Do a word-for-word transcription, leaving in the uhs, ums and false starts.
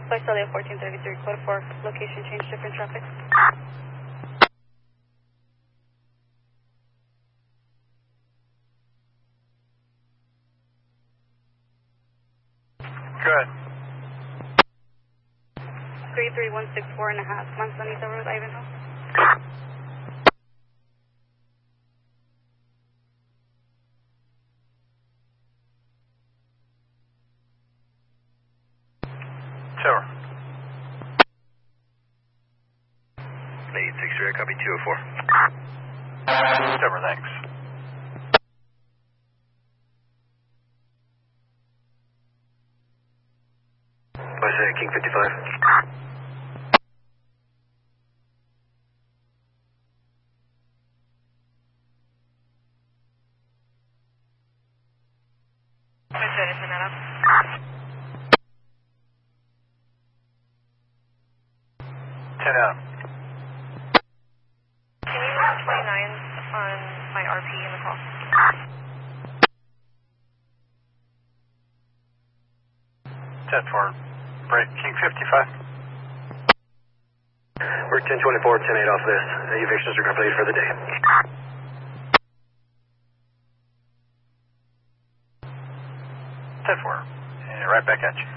Flight Celia fourteen thirty-three, code four, location change, different traffic. Good. three three one six four and a half, Manzanita Road, Ivanhoe. Tower. eight six three, I copy two oh four. Tower, thanks. What's that, King fifty-five? ten out. Can you use twenty-nine on my R P in the call? ten four. Break, King fifty-five. We're ten twenty-four, ten eight off this. Evictions are completed for the day. ten four. And right back at you.